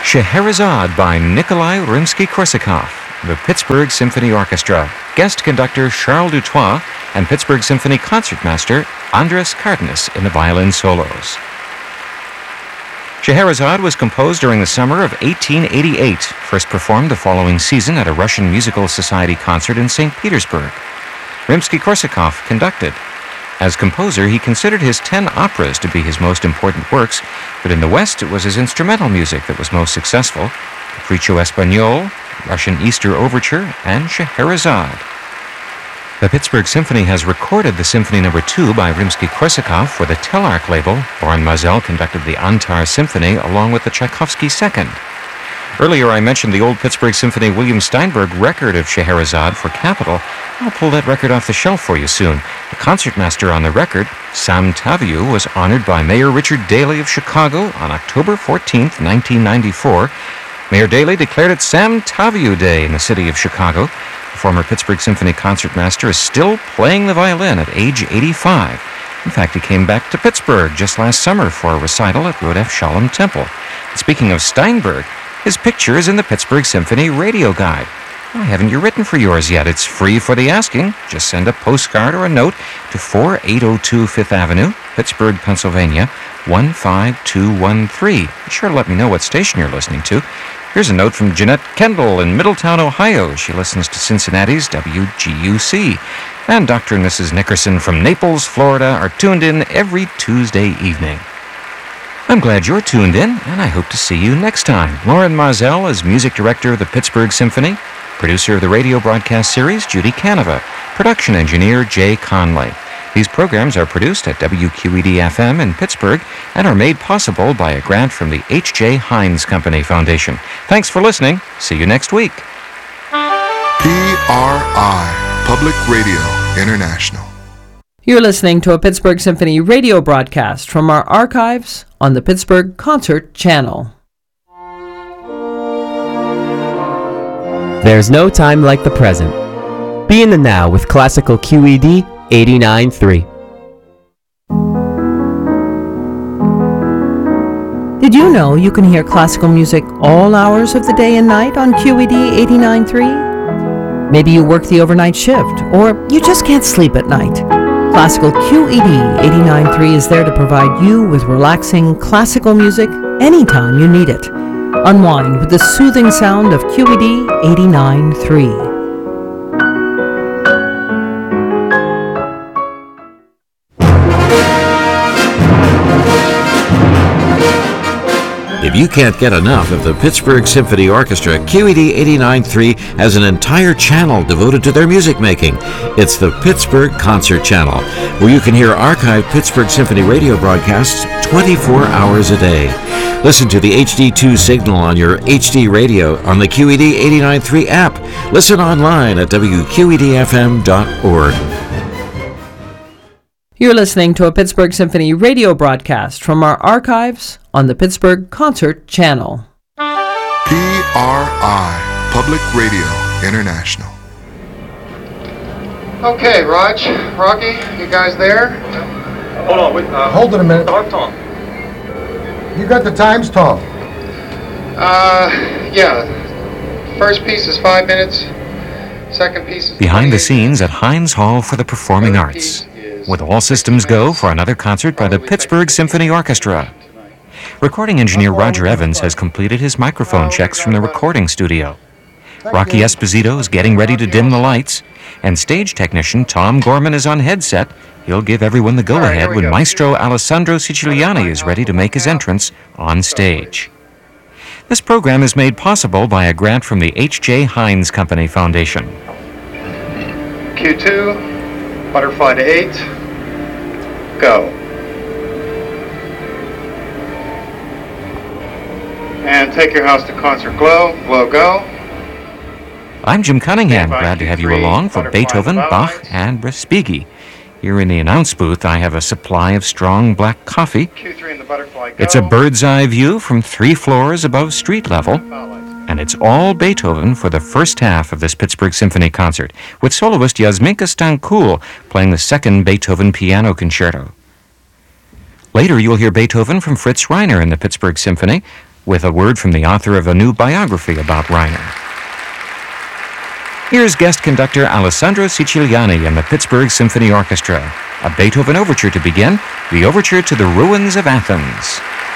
Scheherazade by Nikolai Rimsky-Korsakov, the Pittsburgh Symphony Orchestra, guest conductor Charles Dutoit, and Pittsburgh Symphony concertmaster Andras Cardenas in the violin solos. Scheherazade was composed during the summer of 1888, first performed the following season at a Russian Musical Society concert in St. Petersburg. Rimsky-Korsakov conducted. As composer, he considered his 10 operas to be his most important works, but in the West it was his instrumental music that was most successful: Capriccio Espagnol, Russian Easter Overture, and Scheherazade. The Pittsburgh Symphony has recorded the Symphony No. 2 by Rimsky-Korsakov for the Telarc label. Loren Maazel conducted the Antar Symphony along with the Tchaikovsky Second. Earlier I mentioned the old Pittsburgh Symphony William Steinberg record of Scheherazade for Capitol. I'll pull that record off the shelf for you soon. The concertmaster on the record, Sam Taviu, was honored by Mayor Richard Daley of Chicago on October 14, 1994. Mayor Daley declared it Sam Taviu Day in the city of Chicago. The former Pittsburgh Symphony concertmaster is still playing the violin at age 85. In fact, he came back to Pittsburgh just last summer for a recital at Rodef Shalom Temple. And speaking of Steinberg, his picture is in the Pittsburgh Symphony Radio Guide. Why haven't you written for yours yet? It's free for the asking. Just send a postcard or a note to 4802 Fifth Avenue, Pittsburgh, Pennsylvania, 15213. Be sure to let me know what station you're listening to. Here's a note from Jeanette Kendall in Middletown, Ohio. She listens to Cincinnati's WGUC. And Dr. and Mrs. Nickerson from Naples, Florida are tuned in every Tuesday evening. I'm glad you're tuned in, and I hope to see you next time. Loren Maazel is music director of the Pittsburgh Symphony, producer of the radio broadcast series, Judy Canova, production engineer, Jay Conley. These programs are produced at WQED-FM in Pittsburgh and are made possible by a grant from the H.J. Heinz Company Foundation. Thanks for listening. See you next week. PRI, Public Radio International. You're listening to a Pittsburgh Symphony radio broadcast from our archives on the Pittsburgh Concert Channel. There's no time like the present. Be in the now with Classical QED 89.3. Did you know you can hear classical music all hours of the day and night on QED 89.3? Maybe you work the overnight shift, or you just can't sleep at night. Classical QED 89.3 is there to provide you with relaxing classical music anytime you need it. Unwind with the soothing sound of QED 89.3. If you can't get enough of the Pittsburgh Symphony Orchestra, QED 89.3 has an entire channel devoted to their music making. It's the Pittsburgh Concert Channel, where you can hear archived Pittsburgh Symphony radio broadcasts 24 hours a day. Listen to the HD2 signal on your HD radio on the QED 89.3 app. Listen online at WQEDFM.org. You're listening to a Pittsburgh Symphony radio broadcast from our archives on the Pittsburgh Concert Channel. PRI, Public Radio International. Okay, Rocky, you guys there? Hold on, wait. Hold it a minute. Talk, Tom. You got the times, Tom? Yeah. First piece is 5 minutes. Second piece is... Behind the scenes at Heinz Hall for the Performing Arts, with all systems go for another concert by the Pittsburgh Symphony Orchestra. Recording engineer Roger Evans has completed his microphone checks from the recording studio. Rocky Esposito is getting ready to dim the lights, and stage technician Tom Gorman is on headset. He'll give everyone the go-ahead when Maestro Alessandro Siciliani is ready to make his entrance on stage. This program is made possible by a grant from the H.J. Heinz Company Foundation. Q2, butterfly to 8, go. And take your house to concert glow, go. I'm Jim Cunningham, glad to have you along for Beethoven, Bach, and Respighi. Here in the announce booth, I have a supply of strong black coffee. Q3 and the butterfly go. It's a bird's eye view from 3 floors above street level, and it's all Beethoven for the first half of this Pittsburgh Symphony concert, with soloist Yasminka Stankoul playing the second Beethoven piano concerto. Later, you'll hear Beethoven from Fritz Reiner in the Pittsburgh Symphony. with a word from the author of a new biography about Reiner. Here's guest conductor Alessandro Siciliani and the Pittsburgh Symphony Orchestra. A Beethoven overture to begin, the Overture to the Ruins of Athens.